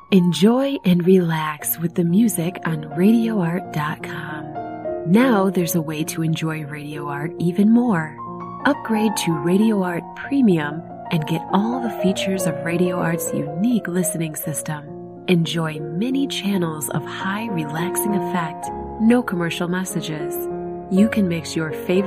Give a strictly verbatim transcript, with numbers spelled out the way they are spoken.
Enjoy and relax with the music on radio art dot com. Now there's a way to enjoy Radio Art even more. Upgrade to Radio Art Premium and get all the features of Radio Art's unique listening system. Enjoy many channels of high relaxing effect, no commercial messages. You can mix your favorite